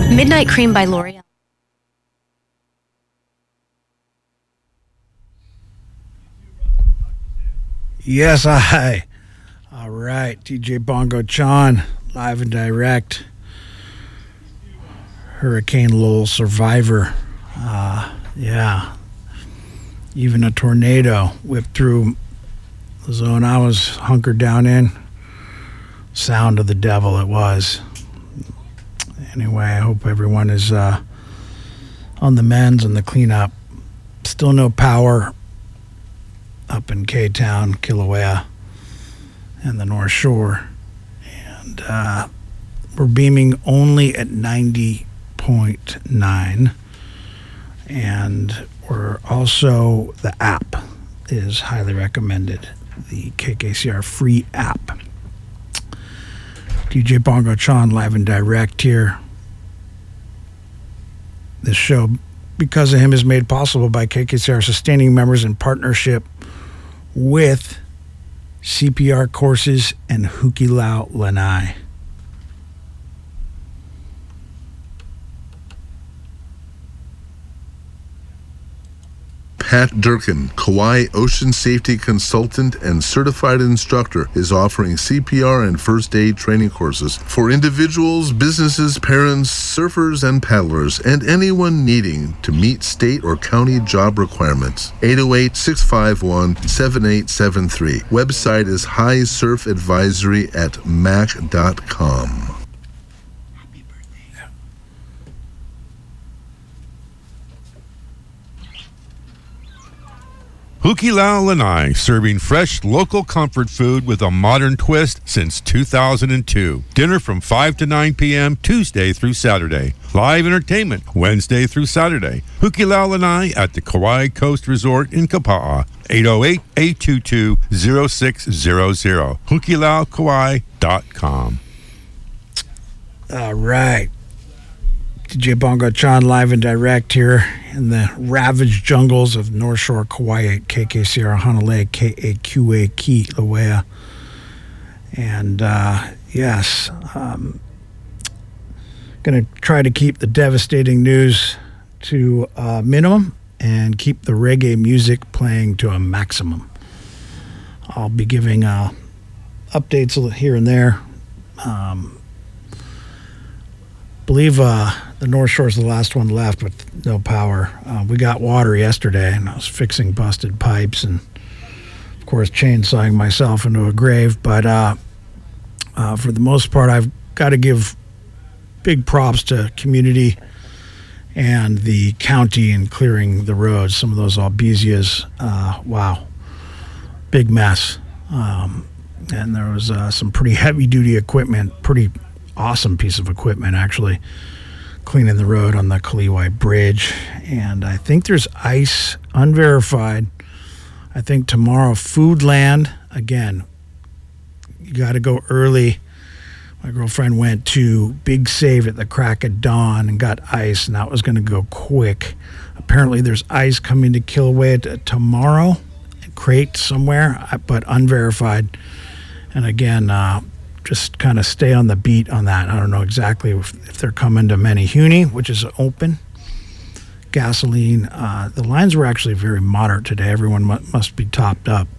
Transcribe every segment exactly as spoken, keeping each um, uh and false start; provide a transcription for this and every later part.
Midnight Cream by L'Oreal. Yes, I. All right, D J Bongo Chan, live and direct. Hurricane Lowell survivor. Uh, yeah. Even a tornado whipped through the zone I was hunkered down in. Sound of the devil it was. Anyway, I hope everyone is uh, on the mends and the cleanup. Still no power up in K-Town, Kilauea, and the North Shore. And uh, we're beaming only at ninety point nine. And we're also, the app is highly recommended. The K K C R free app. D J Bongo Chan live and direct here. This show, because of him, is made possible by K K C R sustaining members in partnership with C P R courses and Hukilau Lanai. Pat Durkin, Kauai Ocean Safety Consultant and Certified Instructor, is offering C P R and first aid training courses for individuals, businesses, parents, surfers, and paddlers, and anyone needing to meet state or county job requirements. eight oh eight, six five one, seven eight seven three. Website is high surf advisory at mac dot com. Hukilau Lanai, serving fresh local comfort food with a modern twist since two thousand two. Dinner from five to nine p.m. Tuesday through Saturday. Live entertainment Wednesday through Saturday. Hukilau Lanai at the Kauai Coast Resort in Kapa'a. eight oh eight, eight two two, oh six hundred. hukilau kauai dot com. All right. D J Bongo Chan live and direct here in the ravaged jungles of North Shore, Kauai, K K C R Honolulu, K A Q A Kilauea. And uh, yes, um, going to try to keep the devastating news to a minimum and keep the reggae music playing to a maximum. I'll be giving uh, updates here and there. Um, believe uh, the North Shore is the last one left with no power. Uh, we got water yesterday, and I was fixing busted pipes and, of course, chainsawing myself into a grave. But uh, uh, for the most part, I've got to give big props to community and the county in clearing the roads. Some of those albesias, uh, wow, big mess. Um, and there was uh, some pretty heavy-duty equipment, pretty awesome piece of equipment, actually, cleaning the road on the Kaliwai Bridge. And I think there's ice, unverified. I think tomorrow, Foodland, again, you got to go early. My girlfriend went to Big Save at the crack of dawn and got ice, and that was going to go quick. Apparently there's ice coming to Kilauea t- tomorrow, a crate somewhere, but unverified. And again, uh, just kind of stay on the beat on that. I don't know exactly if, if they're coming to Menehune, which is open. Gasoline. Uh, the lines were actually very moderate today. Everyone mu- must be topped up.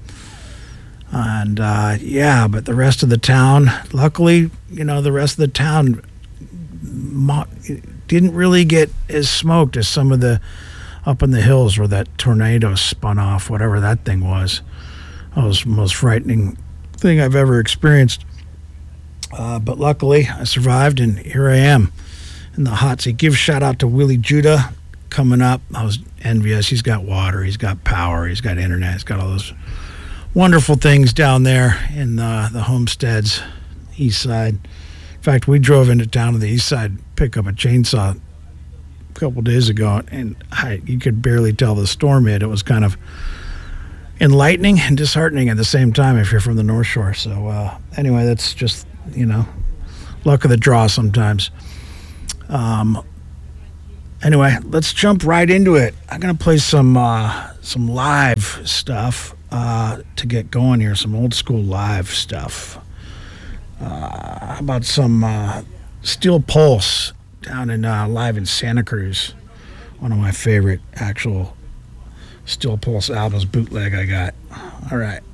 And, uh, yeah, but the rest of the town, luckily, you know, the rest of the town mo- didn't really get as smoked as some of the up in the hills where that tornado spun off, whatever that thing was. That was the most frightening thing I've ever experienced. Uh, but luckily, I survived, and here I am in the hot seat. Give shout out to Willie Judah coming up. I was envious. He's got water. He's got power. He's got internet. He's got all those wonderful things down there in uh, the homesteads, east side. In fact, we drove into town to the east side, pick up a chainsaw a couple days ago, and I, you could barely tell the storm hit. It was kind of enlightening and disheartening at the same time if you're from the North Shore. So uh, anyway, that's just, you know, luck of the draw sometimes. Um, anyway, let's jump right into it. I'm going to play some uh, some live stuff uh, to get going here, some old school live stuff. Uh, how about some uh, Steel Pulse down in uh, live in Santa Cruz. One of my favorite actual Steel Pulse albums bootleg I got. All right.